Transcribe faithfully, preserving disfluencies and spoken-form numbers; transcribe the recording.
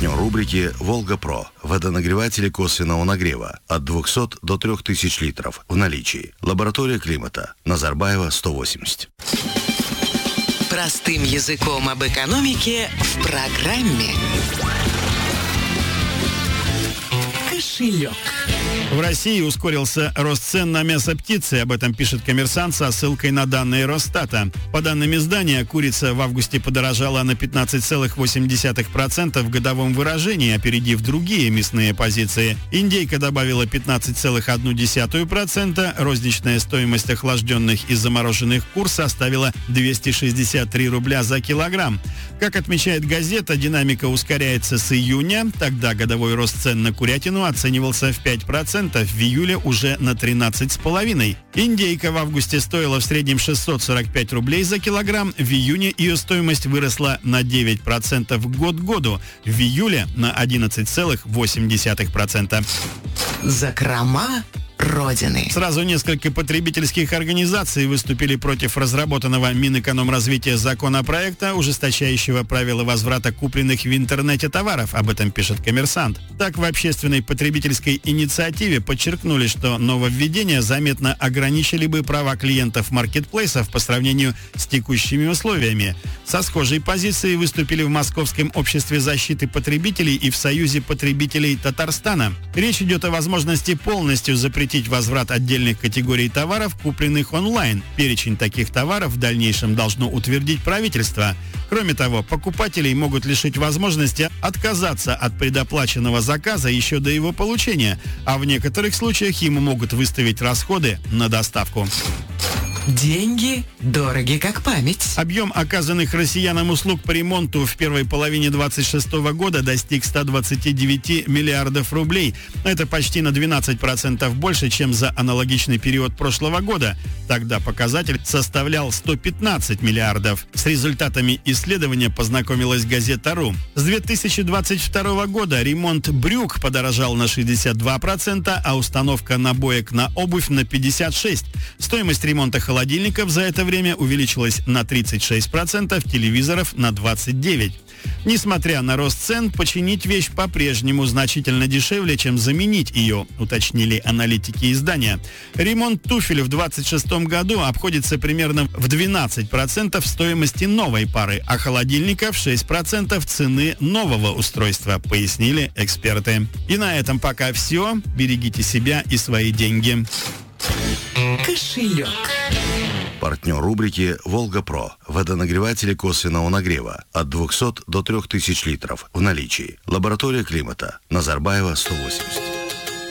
Партнер рубрики «Волга-Про». Водонагреватели косвенного нагрева от двухсот до трёх тысяч литров в наличии. Лаборатория климата. Назарбаева, сто восемьдесят. Простым языком об экономике в программе «Кошелек». В России ускорился рост цен на мясо птицы. Об этом пишет «Коммерсант» со ссылкой на данные Росстата. По данным издания, курица в августе подорожала на пятнадцать целых восемь десятых процента в годовом выражении, опередив другие мясные позиции. Индейка добавила пятнадцать целых одну десятую процента. Розничная стоимость охлажденных и замороженных кур составила двести шестьдесят три рубля за килограмм. Как отмечает газета, динамика ускоряется с июня. Тогда годовой рост цен на курятину оценивался в пять процентов. В июле уже на тринадцать целых пять десятых. Индейка в августе стоила в среднем шестьсот сорок пять рублей за килограмм. В июне ее стоимость выросла на девять процентов год к году. В июле на одиннадцать целых восемь десятых процента. Закрома Родины. Сразу несколько потребительских организаций выступили против разработанного Минэкономразвития законопроекта, ужесточающего правила возврата купленных в интернете товаров. Об этом пишет «Коммерсант». Так, в общественной потребительской инициативе подчеркнули, что нововведения заметно ограничили бы права клиентов маркетплейсов по сравнению с текущими условиями. Со схожей позицией выступили в Московском обществе защиты потребителей и в Союзе потребителей Татарстана. Речь идет о возможности полностью запретить возврат отдельных категорий товаров, купленных онлайн. Перечень таких товаров в дальнейшем должно утвердить правительство. Кроме того, покупателей могут лишить возможности отказаться от предоплаченного заказа еще до его получения, а в некоторых случаях ему могут выставить расходы на доставку. Деньги дороги как память. Объем оказанных россиянам услуг по ремонту в первой половине двадцать шестого года достиг ста двадцати девяти миллиардов рублей. Это почти на двенадцать процентов больше, чем за аналогичный период прошлого года. Тогда показатель составлял сто пятнадцать миллиардов. С результатами исследования познакомилась газета «Ру». С две тысячи двадцать второго года ремонт брюк подорожал на шестьдесят два процента, а установка набоек на обувь на пятьдесят шесть процентов. Стоимость ремонта холодильников за это время увеличилась на тридцать шесть процентов, телевизоров на двадцать девять процентов. Несмотря на рост цен, починить вещь по-прежнему значительно дешевле, чем заменить ее, уточнили аналитики издания. Ремонт туфель в двадцать шестом году обходится примерно в двенадцать процентов стоимости новой пары, а холодильника в шесть процентов цены нового устройства, пояснили эксперты. И на этом пока все. Берегите себя и свои деньги. Кошелек. Партнер рубрики «Волга-Про». Водонагреватели косвенного нагрева от двухсот до трёх тысяч литров в наличии. Лаборатория климата. Назарбаева, сто восемьдесят.